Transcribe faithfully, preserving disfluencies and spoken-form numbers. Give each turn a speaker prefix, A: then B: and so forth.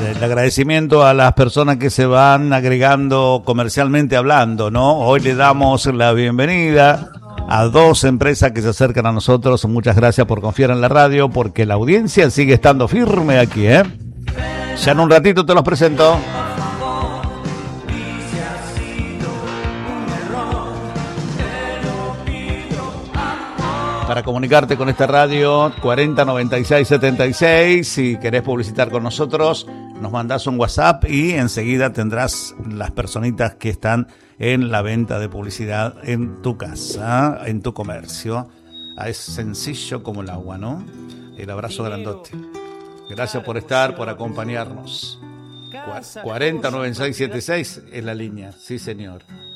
A: El agradecimiento a las personas que se van agregando comercialmente hablando, ¿no? Hoy le damos la bienvenida a dos empresas que se acercan a nosotros. Muchas gracias por confiar en la radio, porque la audiencia sigue estando firme aquí, ¿eh? Ya en un ratito te los presento. Para comunicarte con esta radio, cuarenta noventa y seis setenta y seis, si querés publicitar con nosotros, nos mandás un WhatsApp y enseguida tendrás las personitas que están en la venta de publicidad en tu casa, en tu comercio. Es sencillo como el agua, ¿no? El abrazo grandote. Gracias por estar, por acompañarnos. cuarenta noventa y seis setenta y seis es la línea, sí señor.